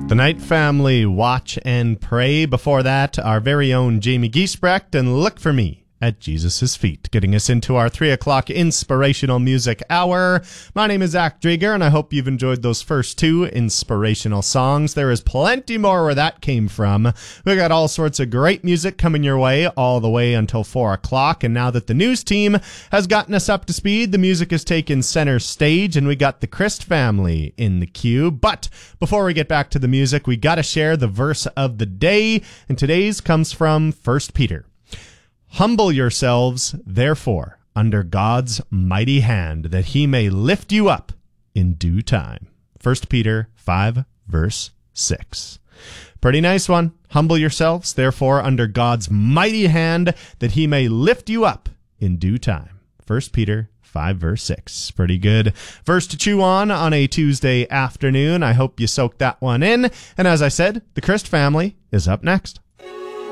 The Night Family, Watch and Pray. Before that, our very own Jamie Giesbrecht and Look for Me at Jesus' Feet, getting us into our 3 o'clock inspirational music hour. My name is Zach Drieger, and I hope you've enjoyed those first 2 inspirational songs. There is plenty more where that came from. We got all sorts of great music coming your way all the way until 4 o'clock, and now that the news team has gotten us up to speed, the music has taken center stage, and we got the Christ family in the queue. But before we get back to the music, we got to share the verse of the day, and today's comes from 1 Peter. Humble yourselves, therefore, under God's mighty hand, that he may lift you up in due time. 1 Peter 5, verse 6. Pretty nice one. Humble yourselves, therefore, under God's mighty hand, that he may lift you up in due time. 1 Peter 5, verse 6. Pretty good verse to chew on a Tuesday afternoon. I hope you soaked that one in. And as I said, the Christ family is up next.